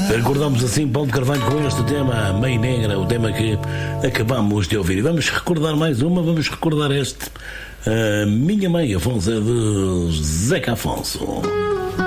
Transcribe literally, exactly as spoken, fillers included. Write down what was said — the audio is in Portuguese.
Recordamos assim Paulo de Carvalho com este tema Mãe Negra, o tema que acabamos de ouvir. E vamos recordar mais uma, vamos recordar este. A Minha Mãe, Afonso, é de Zeca Afonso.